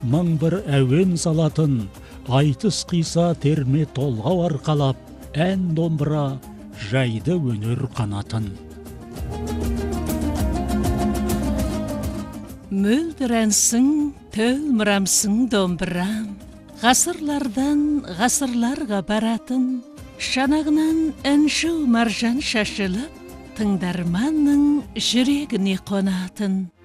Мың бір әуен салатын, айтыс қиса терме толғау арқалап, ән домбыра жайды өнер қанатын. Мөлдір әнсің, төлмірамсың домбырам, ғасырлардан ғасырларға баратын, шанағынан әнші маржан шашылып, тыңдарманның жүрегіне қонатын.